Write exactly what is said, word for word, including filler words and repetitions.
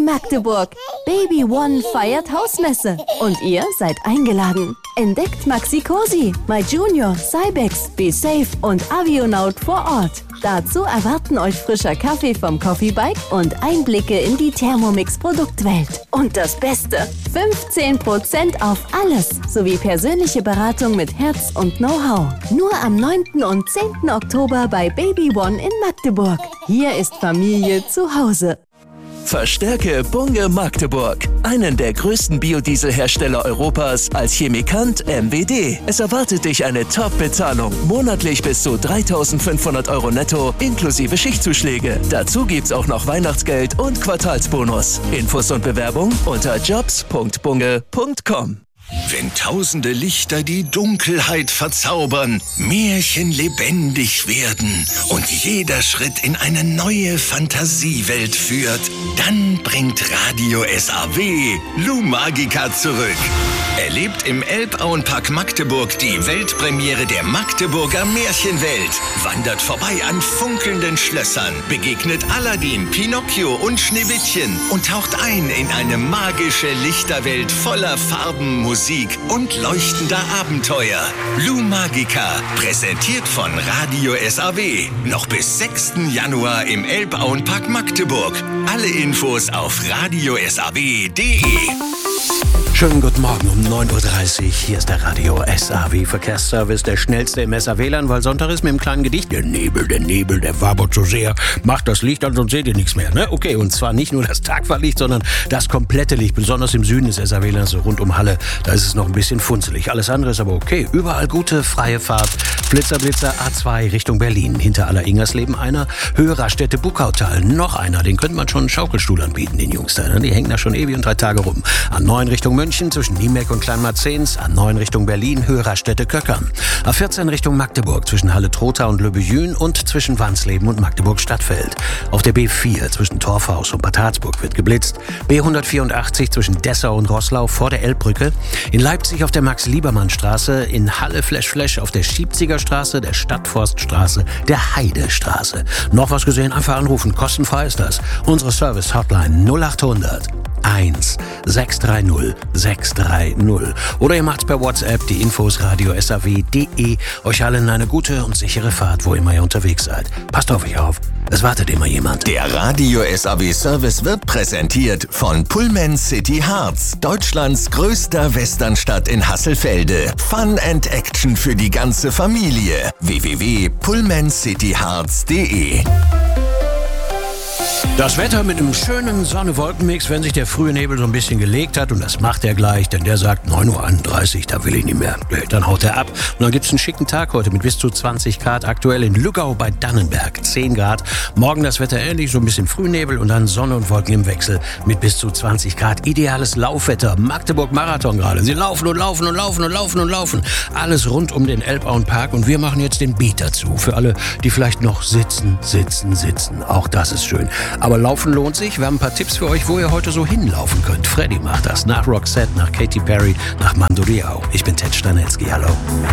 Magdeburg. Baby One feiert Hausmesse und ihr seid eingeladen. Entdeckt Maxi Cosi, My Junior, Cybex, Be Safe und Avionaut vor Ort. Dazu erwarten euch frischer Kaffee vom Coffee Bike und Einblicke in die Thermomix-Produktwelt. Und das Beste, fünfzehn Prozent auf alles, sowie persönliche Beratung mit Herz und Know-how. Nur am neunten und zehnten Oktober bei Baby One in Magdeburg. Hier ist Familie zu Hause. Verstärke Bunge Magdeburg, einen der größten Biodieselhersteller Europas, als Chemikant M W D. Es erwartet dich eine Top-Bezahlung, monatlich bis zu dreitausendfünfhundert Euro netto, inklusive Schichtzuschläge. Dazu gibt's auch noch Weihnachtsgeld und Quartalsbonus. Infos und Bewerbung unter jobs punkt bunge punkt com. Wenn tausende Lichter die Dunkelheit verzaubern, Märchen lebendig werden und jeder Schritt in eine neue Fantasiewelt führt, dann bringt Radio S A W Lou Magica zurück. Erlebt im Elbauenpark Magdeburg die Weltpremiere der Magdeburger Märchenwelt. Wandert vorbei an funkelnden Schlössern, begegnet Aladdin, Pinocchio und Schneewittchen und taucht ein in eine magische Lichterwelt voller Farben, Musik und leuchtender Abenteuer. Lou Magica, präsentiert von Radio S A W. Noch bis sechsten Januar im Elbauenpark Magdeburg. Alle Infos auf radio s a w punkt d e. Schönen guten Morgen um neun Uhr dreißig. Hier ist der Radio S A W Verkehrsservice, der schnellste im S A W-Land, weil Sonntag ist mit dem kleinen Gedicht. Der Nebel, der Nebel, der wabert so sehr. Macht das Licht an, sonst seht ihr nichts mehr. Ne? Okay, und zwar nicht nur das Tagfahrlicht, sondern das komplette Licht. Besonders im Süden des S A W-Lands, so rund um Halle, da ist es noch ein bisschen funzelig. Alles andere ist aber okay. Überall gute, freie Fahrt. Blitzer, Blitzer, A zwei Richtung Berlin. Hinter Aller-Ingersleben einer. Höhe Raststätte Buckautal. Noch einer. Den könnte man schon einen Schaukelstuhl anbieten, den Jungs da. Ne? Die hängen da schon ewig und drei Tage rum. A neun Richtung München, zwischen Niemek und Kleinmarzens. A neun Richtung Berlin, Höhe Raststätte Köckern. A vierzehn Richtung Magdeburg, zwischen Halle-Trotha und Löbejün und zwischen Wansleben und Magdeburg-Stadtfeld. Auf der B vier, zwischen Torfhaus und Bad Harzburg, wird geblitzt. B hundertvierundachtzig, zwischen Dessau und Roßlau, vor der Elbbrücke. In Leipzig auf der Max-Liebermann-Straße. In Halle Flash-Flash auf der Schiebziger Straße, der Stadtforststraße, der Heidestraße. Noch was gesehen? Einfach anrufen. Kostenfrei ist das. Unsere Service-Hotline null achthundert eins sechs drei null sechs drei null. Oder ihr macht's per WhatsApp, die Infos radio s a w punkt d e. Euch allen eine gute und sichere Fahrt, wo immer ihr unterwegs seid. Passt auf euch auf. Es wartet immer jemand. Der Radio S A W Service wird präsentiert von Pullman City Harz, Deutschlands größter Westernstadt in Hasselfelde. Fun and Action für die ganze Familie. w w w punkt pullman city harz punkt d e. Das Wetter mit einem schönen Sonne-Wolken-Mix, wenn sich der frühe Nebel so ein bisschen gelegt hat, und das macht er gleich, denn der sagt neun Uhr einunddreißig, da will ich nicht mehr. Dann haut er ab. Und dann gibt's einen schicken Tag heute mit bis zu zwanzig Grad, aktuell in Lüggau bei Dannenberg zehn Grad. Morgen das Wetter ähnlich, so ein bisschen Frühnebel und dann Sonne und Wolken im Wechsel mit bis zu zwanzig Grad. Ideales Laufwetter, Magdeburg-Marathon gerade. Sie laufen und laufen und laufen und laufen und laufen. Alles rund um den Elbauenpark, und wir machen jetzt den Beat dazu. Für alle, die vielleicht noch sitzen, sitzen, sitzen. Auch das ist schön. Aber Laufen lohnt sich. Wir haben ein paar Tipps für euch, wo ihr heute so hinlaufen könnt. Freddy macht das. Nach Roxette, nach Katy Perry, nach Mando Diao. Ich bin Ted Stanelski. Hallo.